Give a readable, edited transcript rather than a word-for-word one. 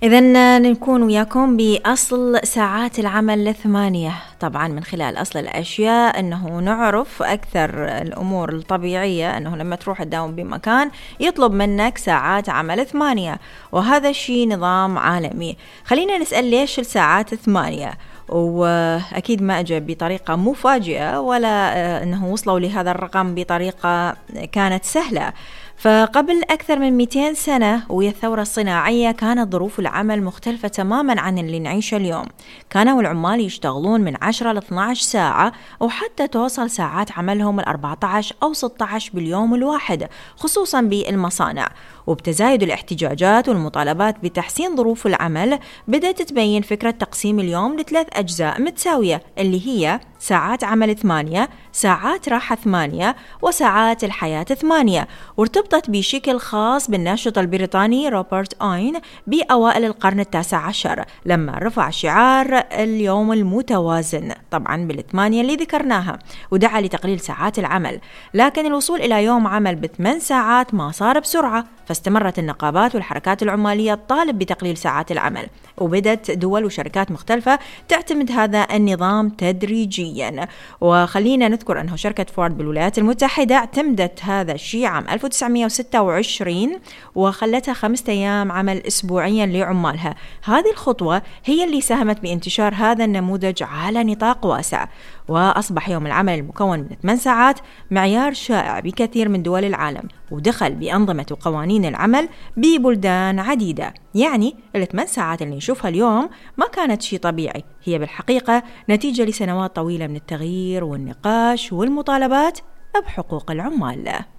إذن نكون وياكم بأصل ساعات العمل 8. طبعا من خلال أصل الأشياء أنه نعرف أكثر الأمور الطبيعية أنه لما تروح تداوم بمكان يطلب منك ساعات عمل 8، وهذا الشيء نظام عالمي. خلينا نسأل ليش الساعات 8، وأكيد ما أجى بطريقة مفاجئة ولا أنه وصلوا لهذا الرقم بطريقة كانت سهلة. فقبل أكثر من 200 سنة وهي الثورة الصناعية كانت ظروف العمل مختلفة تماما عن اللي نعيشه اليوم. كانوا العمال يشتغلون من 10 ل 12 ساعة، وحتى توصل ساعات عملهم 14 أو 16 باليوم الواحد، خصوصا بالمصانع. وبتزايد الاحتجاجات والمطالبات بتحسين ظروف العمل بدأت تبين فكرة تقسيم اليوم ل3 أجزاء متساوية، اللي هي ساعات عمل 8، ساعات راحة 8، وساعات الحياة 8. وارتبطت بشكل خاص بالناشط البريطاني روبرت أوين بأوائل القرن ال19 لما رفع شعار اليوم المتوازن، طبعا بال8 اللي ذكرناها، ودعا لتقليل ساعات العمل. لكن الوصول إلى يوم عمل ب8 ساعات ما صار بسرعة، فاستمرت النقابات والحركات العمالية تطالب بتقليل ساعات العمل، وبدت دول وشركات مختلفة تعتمد هذا النظام تدريجيا. وخلينا نذكر أنه شركة فورد بالولايات المتحدة اعتمدت هذا الشيء عام 1926 وخلتها 5 أيام عمل أسبوعيا لعمالها. هذه الخطوة هي اللي ساهمت بانتشار هذا النموذج على نطاق واسع، وأصبح يوم العمل المكون من 8 ساعات معيار شائع بكثير من دول العالم، ودخل بأنظمة وقوانين العمل ببلدان عديدة. يعني 8 ساعات اللي نشوفها اليوم ما كانت شيء طبيعي، هي بالحقيقة نتيجة لسنوات طويلة من التغيير والنقاش والمطالبات بحقوق العمال.